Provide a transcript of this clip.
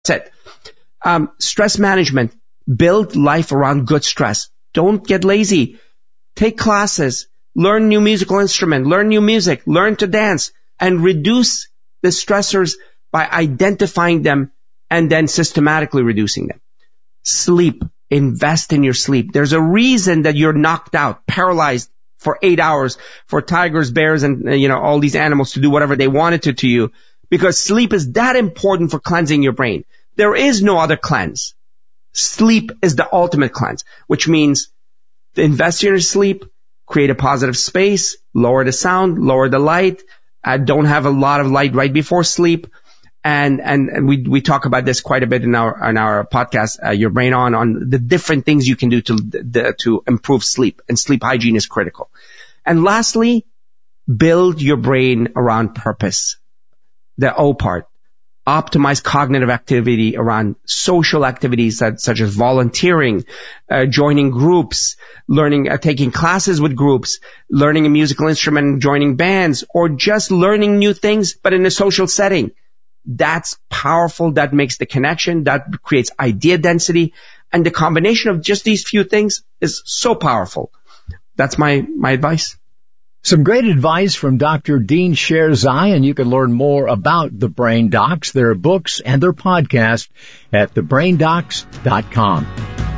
it. Stress management. Build life around good stress. Don't get lazy. Take classes. Learn new musical instrument. Learn new music. Learn to dance. And reduce the stressors by identifying them and then systematically reducing them. Sleep. Invest in your sleep. There's a reason that you're knocked out, paralyzed for 8 hours for tigers, bears, and, all these animals to do whatever they wanted to you, because sleep is that important for cleansing your brain. There is no other cleanse. Sleep is the ultimate cleanse, which means invest in your sleep, create a positive space, lower the sound, lower the light, don't have a lot of light right before sleep. And we talk about this quite a bit in our podcast, Your Brain on the different things you can do to improve sleep, and sleep hygiene is critical. And lastly, build your brain around purpose. The O part. Optimize cognitive activity around social activities such as volunteering, joining groups, learning, taking classes with groups, learning a musical instrument, joining bands, or just learning new things, but in a social setting. That's powerful. That makes the connection. That creates idea density. And the combination of just these few things is so powerful. That's my advice. Some great advice from Dr. Dean Sherzai, and you can learn more about the Brain Docs, their books, and their podcast at thebraindocs.com.